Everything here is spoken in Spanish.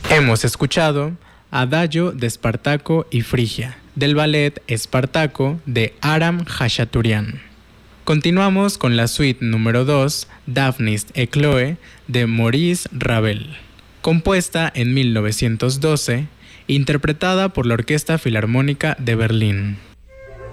Hemos escuchado Adagio de Espartaco y Frigia, del ballet Espartaco de Aram Khachaturian. Continuamos con la suite número 2, Daphnis et Chloe, de Maurice Ravel, compuesta en 1912, interpretada por la Orquesta Filarmónica de Berlín.